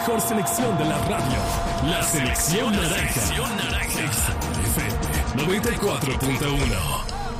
mejor selección de la radio. La Selección Naranja. XFM 94.1.